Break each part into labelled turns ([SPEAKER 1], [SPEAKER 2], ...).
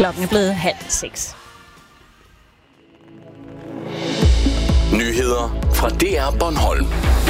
[SPEAKER 1] Klokken er blevet 5:30.
[SPEAKER 2] Nyheder fra DR Bornholm.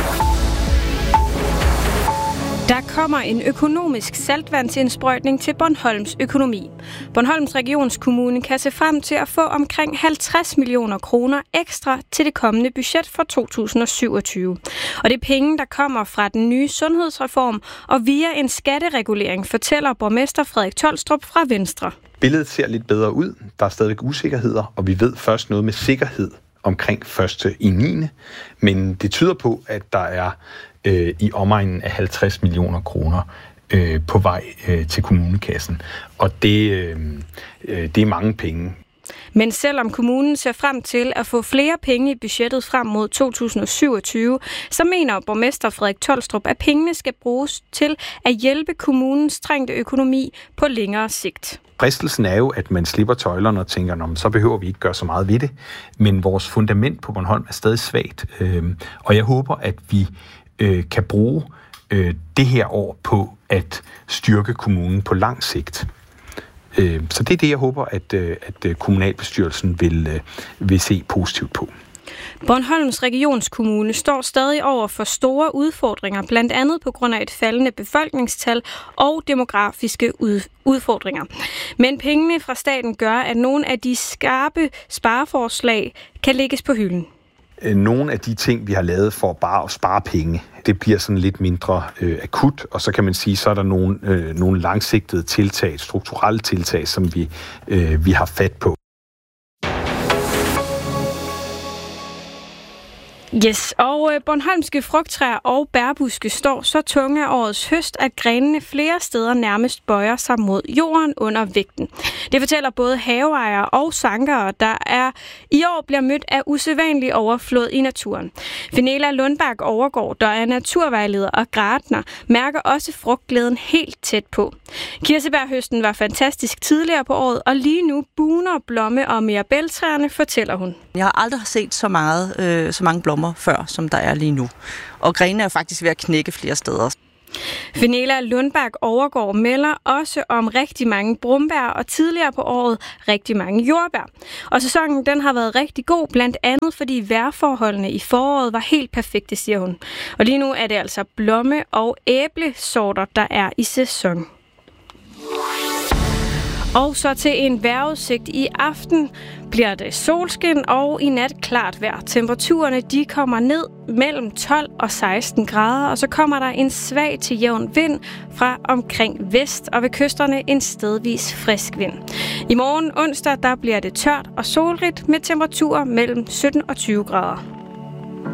[SPEAKER 3] Der kommer en økonomisk saltvandsindsprøjtning til Bornholms økonomi. Bornholms Regionskommune kan se frem til at få omkring 50 millioner kroner ekstra til det kommende budget for 2027. Og det er penge, der kommer fra den nye sundhedsreform og via en skatteregulering, fortæller borgmester Frederik Tolstrup fra Venstre.
[SPEAKER 4] Billedet ser lidt bedre ud. Der er stadigvæk usikkerheder, og vi ved først noget med sikkerhed omkring 1.9. Men det tyder på, at der er i omegnen af 50 millioner kroner på vej til kommunekassen. Og det er mange penge.
[SPEAKER 3] Men selvom kommunen ser frem til at få flere penge i budgettet frem mod 2027, så mener borgmester Frederik Tolstrup, at pengene skal bruges til at hjælpe kommunens trængte økonomi på længere sigt.
[SPEAKER 4] Fristelsen er jo, at man slipper tøjlerne og tænker, så behøver vi ikke gøre så meget ved det. Men vores fundament på Bornholm er stadig svagt, og jeg håber, at vi kan bruge det her år på at styrke kommunen på lang sigt. Så det er det, jeg håber, at kommunalbestyrelsen vil se positivt på.
[SPEAKER 3] Bornholms Regionskommune står stadig over for store udfordringer, blandt andet på grund af et faldende befolkningstal og demografiske udfordringer. Men pengene fra staten gør, at nogle af de skarpe spareforslag kan lægges på hylden.
[SPEAKER 4] Nogle af de ting, vi har lavet for bare at spare penge, det bliver sådan lidt mindre akut, og så kan man sige, så er der nogle langsigtede tiltag, strukturelle tiltag, som vi har fat på.
[SPEAKER 3] Yes, og bornholmske frugttræer og bærbuske står så tunge af årets høst, at grenene flere steder nærmest bøjer sig mod jorden under vægten. Det fortæller både haveejere og sankere, der i år bliver mødt af usædvanlig overflod i naturen. Fenela Lundberg Overgaard, der er naturvejleder og gartner, mærker også frugtglæden helt tæt på. Kirsebærhøsten var fantastisk tidligere på året, og lige nu buner, blomme og mirabeltræerne, fortæller hun.
[SPEAKER 5] Jeg har aldrig set så mange blommer før, som der er lige nu. Og grenene er faktisk ved at knække flere steder.
[SPEAKER 3] Fenela Lundberg Overgaard melder også om rigtig mange brumbær og tidligere på året rigtig mange jordbær. Og sæsonen den har været rigtig god, blandt andet fordi vejrforholdene i foråret var helt perfekte, siger hun. Og lige nu er det altså blomme- og æblesorter, der er i sæson. Og så til en vejrudsigt. I aften bliver det solskin, og i nat klart vejr. Temperaturerne de kommer ned mellem 12 og 16 grader, og så kommer der en svag til jævn vind fra omkring vest, og ved kysterne en stedvis frisk vind. I morgen onsdag der bliver det tørt og solrigt med temperaturer mellem 17 og 20 grader.